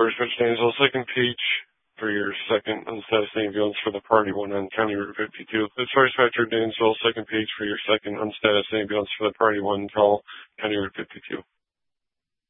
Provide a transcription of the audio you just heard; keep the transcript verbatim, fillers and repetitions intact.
First Switch Dansville, second page for your second unstatus ambulance for the party one on County Route fifty-two. Dispatch Patrick Dansville, second page for your second unstatus ambulance for the party one call, County Route fifty-two.